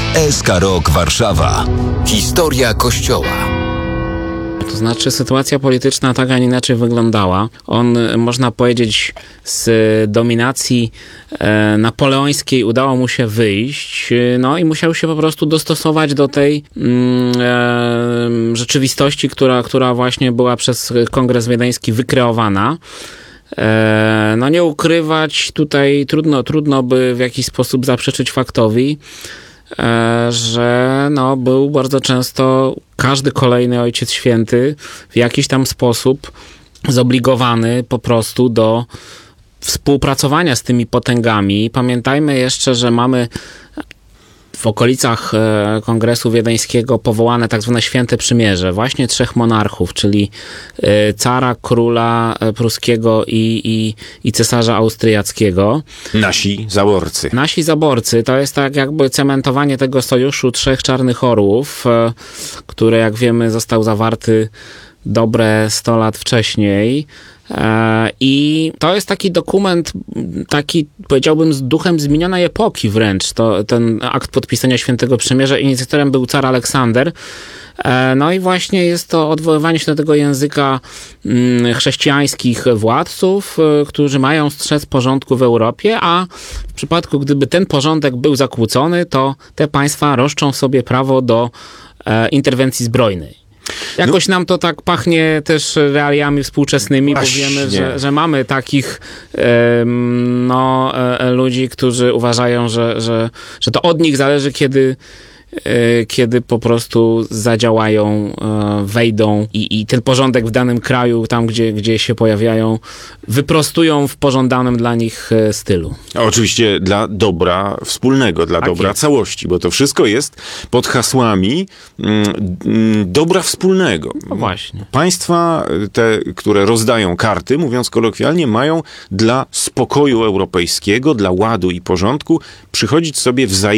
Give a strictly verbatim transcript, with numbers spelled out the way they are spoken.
S K Rok Warszawa. Historia Kościoła. To znaczy sytuacja polityczna tak, a nie inaczej wyglądała. On, można powiedzieć, z dominacji e, napoleońskiej udało mu się wyjść, no i musiał się po prostu dostosować do tej mm, e, rzeczywistości, która, która właśnie była przez Kongres Wiedeński wykreowana. E, no nie ukrywać tutaj, trudno, trudno by w jakiś sposób zaprzeczyć faktowi, że no, był bardzo często każdy kolejny Ojciec Święty w jakiś tam sposób zobligowany po prostu do współpracowania z tymi potęgami. Pamiętajmy jeszcze, że mamy w okolicach Kongresu Wiedeńskiego powołane tak zwane Święte Przymierze, właśnie trzech monarchów, czyli cara, króla pruskiego i, i, i cesarza austriackiego. Nasi zaborcy. Nasi zaborcy to jest tak jakby cementowanie tego sojuszu trzech czarnych orłów, który jak wiemy został zawarty dobre sto lat wcześniej. I to jest taki dokument, taki powiedziałbym z duchem zmienionej epoki wręcz. To, ten akt podpisania Świętego Przymierza, inicjatorem był car Aleksander. No i właśnie jest to odwoływanie się do tego języka chrześcijańskich władców, którzy mają strzec porządku w Europie, a w przypadku gdyby ten porządek był zakłócony, to te państwa roszczą sobie prawo do interwencji zbrojnej. Jakoś nam to tak pachnie też realiami współczesnymi, Właśnie. bo wiemy, że, że mamy takich no, ludzi, którzy uważają, że, że, że to od nich zależy, kiedy kiedy po prostu zadziałają, wejdą i, i ten porządek w danym kraju, tam gdzie, gdzie się pojawiają, wyprostują w pożądanym dla nich stylu. A oczywiście dla dobra wspólnego, dla tak dobra jest. całości, bo to wszystko jest pod hasłami mm, dobra wspólnego. No właśnie. Państwa te, które rozdają karty, mówiąc kolokwialnie, mają dla spokoju europejskiego, dla ładu i porządku przychodzić sobie wzajemnie